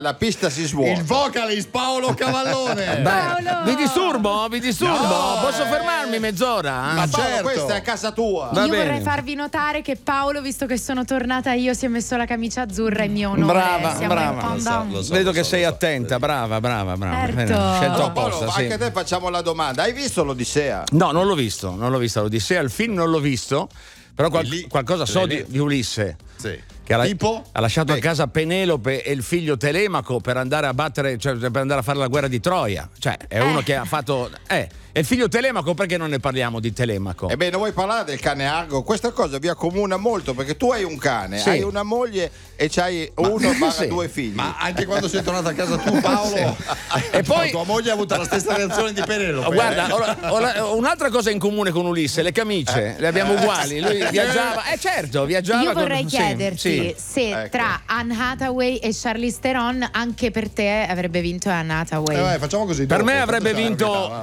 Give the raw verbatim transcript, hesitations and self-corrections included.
La pista si svuota. Il vocalist Paolo Cavallone. Beh, Paolo! vi disturbo? Vi disturbo? No, Posso eh. fermarmi mezz'ora? Ma Paolo, certo. questa è a casa tua. Va Io bene. vorrei farvi notare che Paolo, visto che sono tornata io, si è messo la camicia azzurra in mio onore. Brava, Siamo brava. in Lo countdown. lo so. Vedo che sei attenta, brava, brava, brava. Certo. Bene, scelto No, apposta, Paolo, sì. anche a te facciamo la domanda. Hai visto l'Odissea? No, non l'ho visto, non l'ho visto l'Odissea, il film non l'ho visto, però qual- lì- qualcosa so di, Lì- di Ulisse. Sì. Che ha, Tipo? ha lasciato Beh. a casa Penelope e il figlio Telemaco per andare a battere, cioè per andare a fare la guerra di Troia. Cioè, è uno Eh. che ha fatto. Eh, e il figlio Telemaco, perché non ne parliamo di Telemaco? Ebbene, vuoi parlare del cane Argo? Questa cosa vi accomuna molto perché tu hai un cane, Sì. hai una moglie e c'hai uno barra sì. due figli. Ma anche quando sei tornato a casa tu, Paolo, E poi- tua moglie ha avuto la stessa reazione di Penelope. Oh, guarda, eh. ho- ho la- ho un'altra cosa in comune con Ulisse, le camicie, le abbiamo uguali. Lui viaggiava, eh certo, viaggiava. Io con- vorrei sì, chiederti sì. se Ecco. tra Anne Hathaway e Charlize Theron anche per te avrebbe vinto Anne Hathaway. Eh, vai, facciamo così. Per dopo, me tanto avrebbe c'è la vinto novità, va.